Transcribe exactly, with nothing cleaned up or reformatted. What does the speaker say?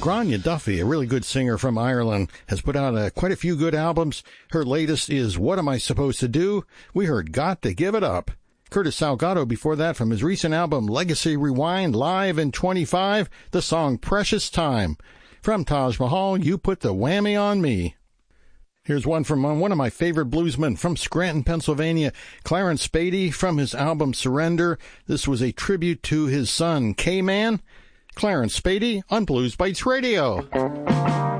Grania Duffy, a really good singer from Ireland, has put out uh, quite a few good albums. Her latest is What Am I Supposed to Do? We heard Got to Give It Up. Curtis Salgado before that from his recent album Legacy Rewind, live in twenty-five, the song Precious Time. From Taj Mahal, You Put the Whammy on Me. Here's one from one of my favorite bluesmen from Scranton, Pennsylvania, Clarence Spady, from his album Surrender. This was a tribute to his son, K-Man. Clarence Spady on Blues Bites Radio.